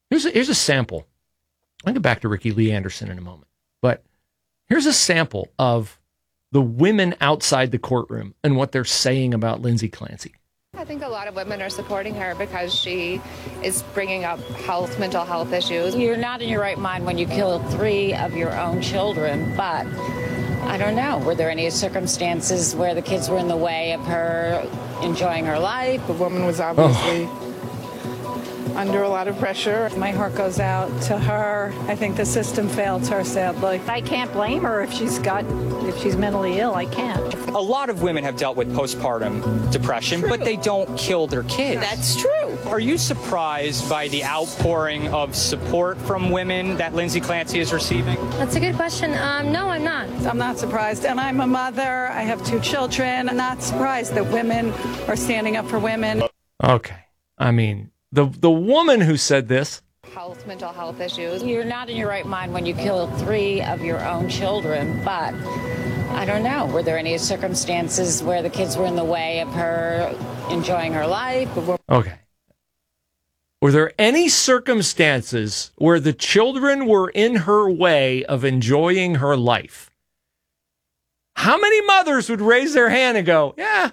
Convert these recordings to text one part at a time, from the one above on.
Here's a sample. I'll get back to Ricky Lee Anderson in a moment. But here's a sample of the women outside the courtroom and what they're saying about Lindsay Clancy. I think a lot of women are supporting her because she is bringing up mental health issues. You're not in your right mind when you kill 3 of your own children, but I don't know. Were there any circumstances where the kids were in the way of her enjoying her life? The woman was obviously under a lot of pressure. My heart goes out to her. I think the system failed her, sadly. I can't blame her if she's mentally ill. I can't. A lot of women have dealt with postpartum depression, but they don't kill their kids. That's true. Are you surprised by the outpouring of support from women that Lindsay Clancy is receiving? That's a good question. No, I'm not. I'm not surprised. And I'm a mother. I have 2 children. I'm not surprised that women are standing up for women. Okay. I mean, the woman who said this. Mental health issues. You're not in your right mind when you kill 3 of your own children, but I don't know. Were there any circumstances where the kids were in the way of her enjoying her life? Okay. Were there any circumstances where the children were in her way of enjoying her life? How many mothers would raise their hand and go, yeah,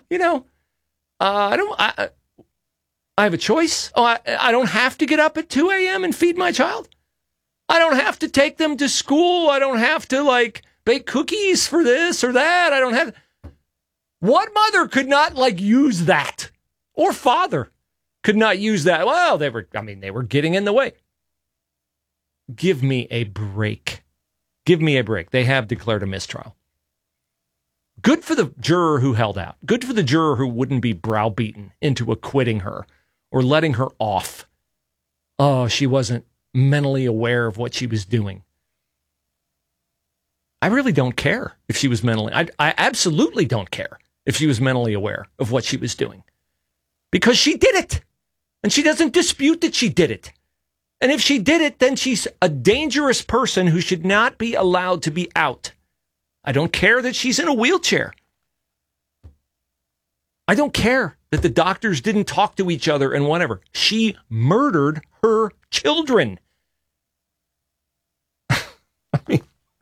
I have a choice. I don't have to get up at 2 a.m. and feed my child. I don't have to take them to school. I don't have to, bake cookies for this or that. I don't have... What mother could not, use that? Or father could not use that? Well, they were getting in the way. Give me a break. Give me a break. They have declared a mistrial. Good for the juror who held out. Good for the juror who wouldn't be browbeaten into acquitting her or letting her off. Oh, she wasn't mentally aware of what she was doing. I really don't care if she was mentally... I absolutely don't care if she was mentally aware of what she was doing. Because she did it. And she doesn't dispute that she did it. And if she did it, then she's a dangerous person who should not be allowed to be out. I don't care that she's in a wheelchair. I don't care that the doctors didn't talk to each other and whatever. She murdered her children. I mean,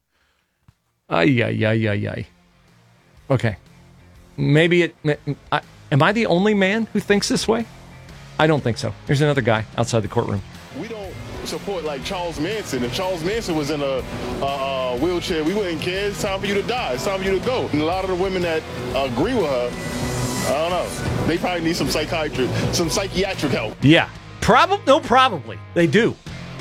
ay. Okay. Maybe am I the only man who thinks this way? I don't think so. Here's another guy outside the courtroom. We don't support Charles Manson. If Charles Manson was in a wheelchair, we wouldn't care. It's time for you to die. It's time for you to go. And a lot of the women that agree with her, I don't know. They probably need some psychiatric help. Yeah. Probably. They do.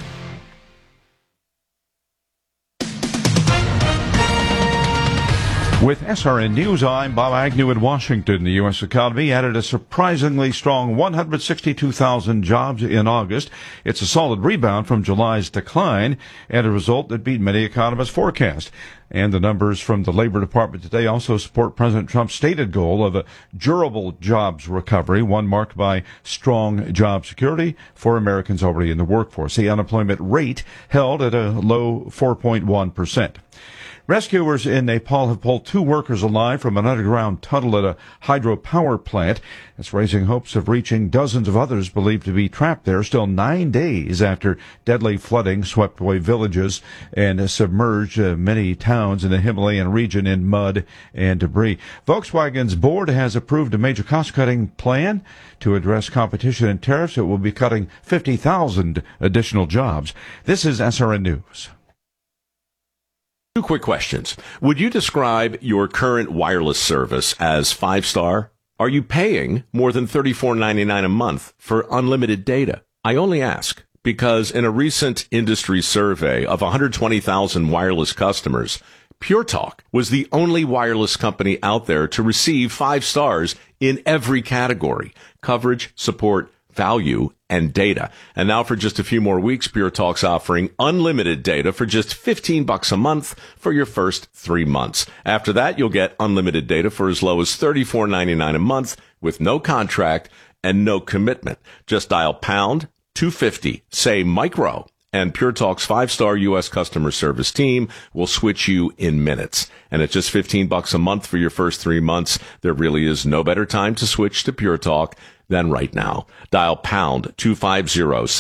With SRN News, I'm Bob Agnew in Washington. The U.S. economy added a surprisingly strong 162,000 jobs in August. It's a solid rebound from July's decline and a result that beat many economists' forecast. And the numbers from the Labor Department today also support President Trump's stated goal of a durable jobs recovery, one marked by strong job security for Americans already in the workforce. The unemployment rate held at a low 4.1%. Rescuers in Nepal have pulled 2 workers alive from an underground tunnel at a hydropower plant. It's raising hopes of reaching dozens of others believed to be trapped there still 9 days after deadly flooding swept away villages and submerged many towns in the Himalayan region in mud and debris. Volkswagen's board has approved a major cost-cutting plan to address competition and tariffs. It will be cutting 50,000 additional jobs. This is SRN News. 2 quick questions. Would you describe your current wireless service as 5-star? Are you paying more than $34.99 a month for unlimited data? I only ask because in a recent industry survey of 120,000 wireless customers, Pure Talk was the only wireless company out there to receive 5 stars in every category: coverage, support, value, and data. And now for just a few more weeks, Pure Talk's offering unlimited data for just $15 a month for your first 3 months. After that, you'll get unlimited data for as low as $34.99 a month with no contract and no commitment. Just dial pound 250, say micro, and Pure Talk's 5-star U.S. customer service team will switch you in minutes. And at just $15 a month for your first 3 months, there really is no better time to switch to Pure Talk than right now. Dial pound 250